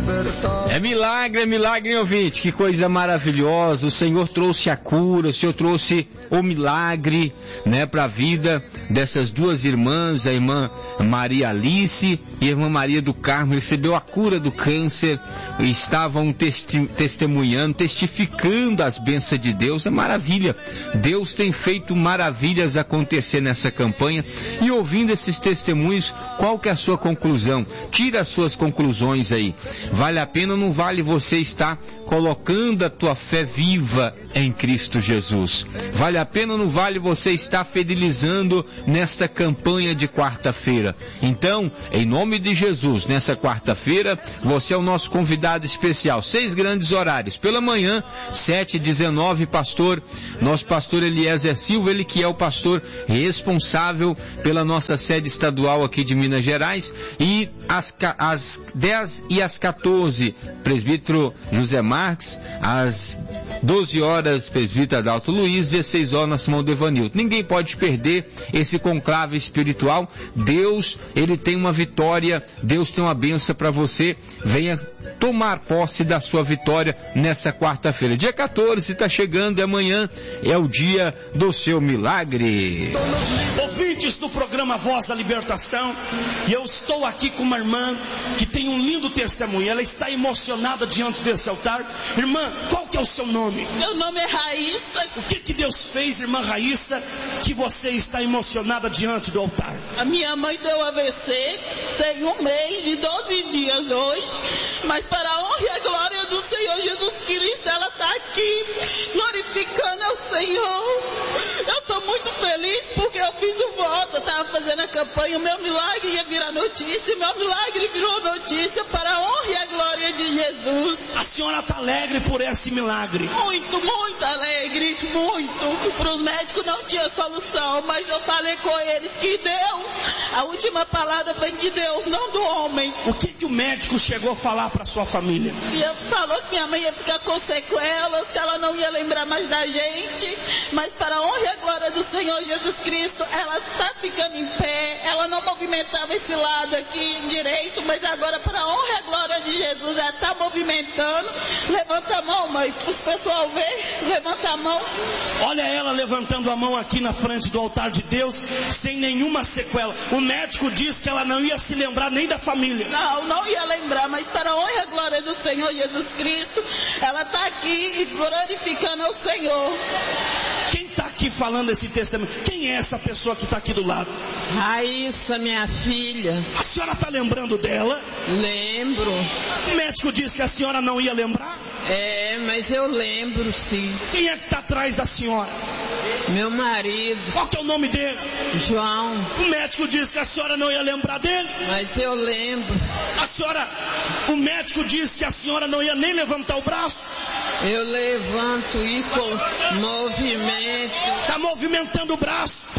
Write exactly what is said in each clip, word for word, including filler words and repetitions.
libertar. É milagre, é milagre, hein, ouvinte? Que coisa maravilhosa. O Senhor trouxe a cura, o Senhor trouxe o milagre, né, para a vida dessas duas irmãs, a irmã Maria Alice e a irmã Maria do Carmo. Recebeu a cura do câncer e estavam testi- testemunhando, testificando as bênçãos de Deus. É maravilha. Deus tem feito maravilhas acontecer nessa campanha. E ouvindo esses testemunhos, qual que é a sua conclusão? Tira as suas conclusões aí. Vale a pena ou não vale você estar colocando a tua fé viva em Cristo Jesus? Vale a pena ou não vale você estar fidelizando nesta campanha de quarta-feira? Então, em nome de Jesus, nessa quarta-feira, você é o nosso convidado especial. Seis grandes horários. Pela manhã, sete e dezenove, pastor, nosso pastor Eliezer Silva, ele que é o pastor responsável pela nossa sede estadual aqui de Minas Gerais. E às, às dez e às quatorze, presbítero José Marques, às doze horas, presbítero Adalto Luiz, dezesseis horas, nosso irmão Devanilton. Ninguém pode perder esse conclave espiritual. Deus, ele tem uma vitória, Deus tem uma bênção para você. Venha tomar posse da sua vitória nessa quarta-feira. Dia quatorze, está chegando, e amanhã é o dia do seu milagre. Ouvintes do programa Voz da Libertação, e eu estou aqui com uma irmã que tem um lindo testemunho. Ela está emocionada diante desse altar. Irmã, qual que é o seu nome? Meu nome é Raíssa. O que que Deus fez, irmã Raíssa, que você está emocionada diante do altar? A minha mãe deu A V C, tem um mês e doze dias hoje, mas para a honra e a glória do Senhor Jesus Cristo, ela está aqui, glorificando ao Senhor. Eu estou muito feliz porque eu fiz o voto, eu estava fazendo a campanha, o meu milagre ia virar notícia, o meu milagre virou notícia para a honra e a glória de Jesus. A senhora está alegre por esse milagre? Muito, muito alegre, muito. Para os médicos não tinha solução, mas eu falei com eles que Deus, a última palavra foi de Deus, não do homem. O que que o médico chegou a falar para sua família? E ele falou que minha mãe ia ficar com sequelas, que ela não ia lembrar mais da gente, mas para a honra e a glória do Senhor Jesus Cristo, ela está ficando em pé. Ela não movimentava esse lado aqui direito, mas agora para a honra e a glória de Jesus, ela está movimentando. Levanta a mão, mãe, para o pessoal ver. Levanta a mão. Olha ela levantando a mão aqui na frente do altar de Deus, sem nenhuma sequela. O médico disse que ela não ia se lembrar nem da família. Não, não ia lembrar, mas para a honra e a glória do Senhor Jesus Cristo, ela está aqui glorificando ao Senhor. Quem está aqui falando esse testemunho? Quem é essa pessoa que está aqui do lado? Raíssa, minha filha. A senhora está lembrando dela? Lembro. O médico disse que a senhora não ia lembrar? É, mas eu lembro sim. Quem é que está atrás da senhora? Meu marido. Qual que é o nome dele? João. O médico disse que a senhora não ia lembrar dele? Mas eu lembro. A senhora, o médico disse que a senhora não ia nem levantar o braço? Eu levanto e com movimento. Está movimentando o braço.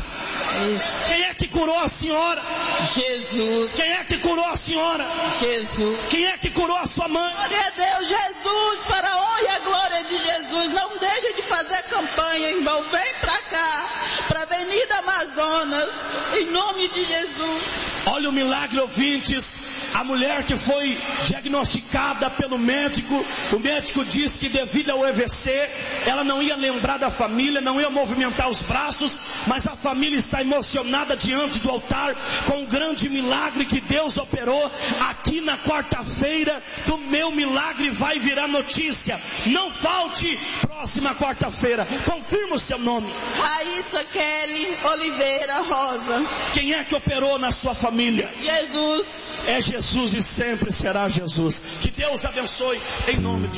Quem é que curou a senhora? Jesus. Quem é que curou a senhora? Jesus. Quem é que curou a sua mãe? Glória a Deus, Jesus, para a honra e a glória de Jesus. Não deixe de fazer campanha, irmão. Vem pra cá, pra Avenida Amazonas, em nome de Jesus. Olha o milagre, ouvintes. A mulher que foi diagnosticada pelo médico, o médico disse que devido ao A V C, ela não ia lembrar da família, não ia movimentar os braços, mas a família está emocionada diante do altar com o grande milagre que Deus operou. Aqui na quarta-feira do meu milagre vai virar notícia. Não falte próxima quarta-feira. Confirma o seu nome. Raíssa Kelly Oliveira Rosa. Quem é que operou na sua família? Jesus. É Jesus e sempre será Jesus. Que Deus abençoe em nome de